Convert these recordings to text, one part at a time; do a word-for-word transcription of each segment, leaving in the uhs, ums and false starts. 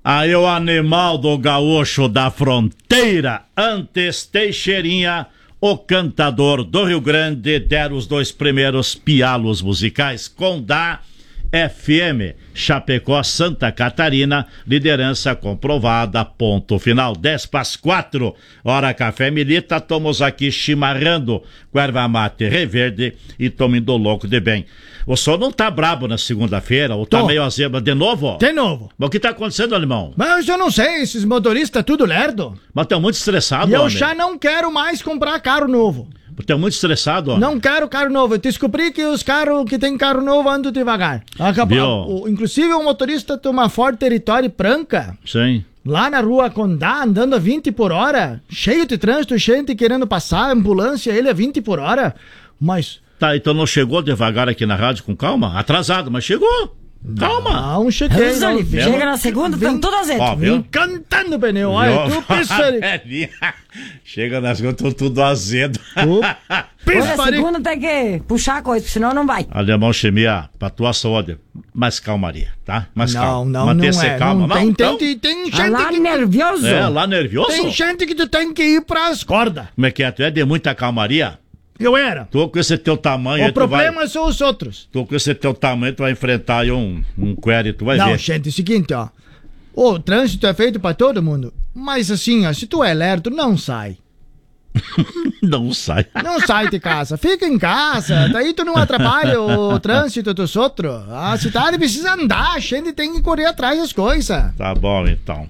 Aí o animal do gaúcho da fronteira, antes Teixeirinha, o cantador do Rio Grande, deram os dois primeiros pialos musicais com da F M, Chapecó, Santa Catarina, liderança comprovada, ponto final, dez para as quatro, hora café milita, estamos aqui chimarrando com erva mate reverde e tomando louco de bem. O senhor não tá brabo na segunda-feira, ou tá Tô. meio azeba de novo? De novo. Mas o que tá acontecendo, alemão? Mas eu não sei, esses motoristas tudo lerdo. Mas tão muito estressado, E eu homem. já não quero mais comprar carro novo. Tão muito estressado, homem. Não quero carro novo. Eu descobri que os carros que tem carro novo andam devagar. Acabou. Viu? O, inclusive o motorista tem uma Ford Territory branca. Sim. Lá na rua Condá, andando a vinte por hora. Cheio de trânsito, gente querendo passar, ambulância, ele a vinte por hora. Mas... Tá, então não chegou devagar aqui na rádio com calma? Atrasado, mas chegou. Calma. Não, cheguei. Mas, Não. olha, chega na segunda, estão todas azedo. Ó, viu? Vim cantando o pneu. Olha, tu pisfari... Chega nas contas, tô tudo azedo. Tu Olha, a pisfari... segunda tem que puxar a coisa, senão não vai. Alemão Chimia, pra tua saúde, mais calmaria, tá? Mais Não, calma. não, Manter-se não é. calma. Não, tem, então, tem, tem, tem Ah, gente lá que... nervioso. É, lá nervioso? Tem gente que tu tem que ir pras cordas. Como é que é? Tu é de muita calmaria? Eu era. Tu com esse teu tamanho... aí O tu vai- problema são os outros. Tu com esse teu tamanho, tu vai enfrentar aí um, um query, tu vai Não, ver. gente, é o seguinte, ó. O trânsito é feito pra todo mundo. Mas assim, ó, se tu é lerdo, não sai. Não sai. Não sai de casa. Fica em casa. Daí tu não atrapalha o trânsito dos outros. A cidade precisa andar. A gente tem que correr atrás das coisas. Tá bom, então.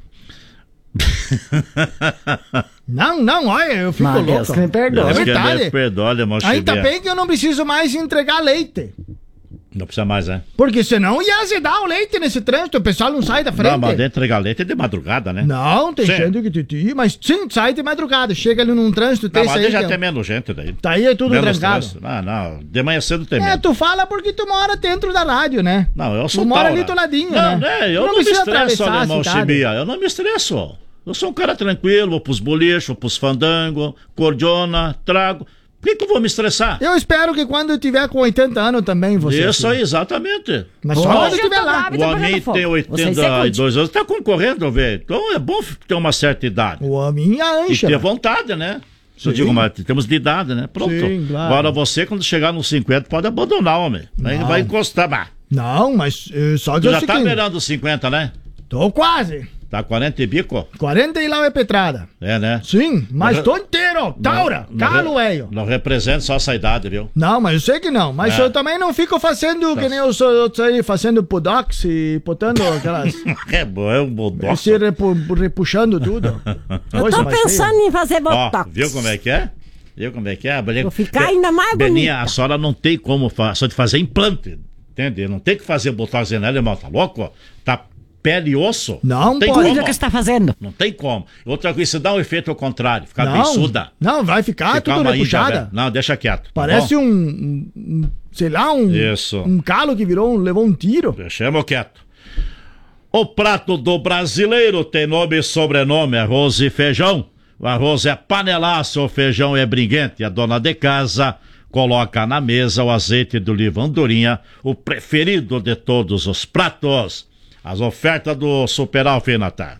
Não, não, olha, eu fico Mas Deus louco. que me perdoe. É Deus que verdade. me perdoe, alemão Ainda Chimia. bem que eu não preciso mais entregar leite. Não precisa mais, né? Porque senão ia azedar o leite nesse trânsito. O pessoal não sai da frente. Não, mas entregar leite é de madrugada, né? Não, tem Sim. gente que te tira, mas sim, sai de madrugada. Chega ali num trânsito, tem Não, isso mas aí. já que- tem menos gente daí. Tá aí, é tudo Menos trancado. trânsito. Ah, não. De manhã cedo tem É, menos. tu fala porque tu mora dentro da rádio, né? Não, eu sou Tu mora taura. ali do ladinho, não, né? né? Eu Tu não, não me precisa estresso, atravessar a alemão cidade. Chimia. Eu não me estresso. Eu sou um cara tranquilo, vou pros bolichos, vou pros fandango, cordiona, trago. Por que que eu vou me estressar? Eu espero que quando eu tiver com oitenta anos também você. Isso aí, exatamente. Mas só Hoje quando eu eu tiver tô lá. grávida. O tá homem pegando fogo. tem Vocês oitenta e dois anos, tá concorrendo, velho. Então é bom ter uma certa idade. O homem é E ancha. ter vontade, né? Se eu Sim. digo, mas temos de idade, né? Pronto. Sim, claro. Agora você, quando chegar nos cinquenta, pode abandonar, homem. Aí Não. vai encostar, bah. Não, mas eh, só que Tu é o já tá seguinte. beirando os cinquenta, né? Tô quase. Tá quarenta e bico? quarenta e lá é petrada. É, né? Sim, mas Não- tô inteiro. Taura, Não- calo, não, re- velho. Não representa só essa idade, viu? Não, mas eu sei que não. Mas É. eu também não fico fazendo que nem eu sou outros aí, fazendo podox e botando aquelas. É bom, é um bodox. se repu, repuxando tudo. Eu Coisa tô mais pensando feia. em fazer Ó, botox. viu como é que é? Viu como é que é? Vou ficar ainda mais Beninha, bonita. a senhora não tem como fa- só de fazer implante. Entende? Não tem que fazer botox nela, irmão. Tá louco? Tá pele e osso. Não tem pode. como. Cuida o que você tá fazendo. Não tem como. Outra coisa, isso dá um efeito ao contrário. Ficar Não, beiçuda. não, vai ficar Você tudo calma aí, repuxada. tá vendo? Não, deixa quieto. tá Parece bom? um, um- um- sei lá, um, Isso. um calo que virou, um- levou um tiro. Deixamos quieto. O prato do brasileiro tem nome e sobrenome, arroz e feijão. O arroz é panelaço, o feijão é briguente. A dona de casa coloca na mesa o azeite do oliva andorinha, o preferido de todos os pratos. As ofertas do Super Alfa, Natal.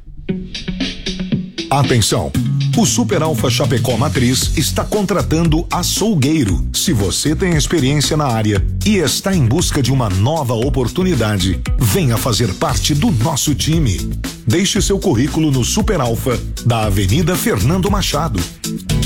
Atenção! O Super Alfa Chapecó Matriz está contratando açougueiro. Se você tem experiência na área e está em busca de uma nova oportunidade, venha fazer parte do nosso time. Deixe seu currículo no Super Alfa da Avenida Fernando Machado.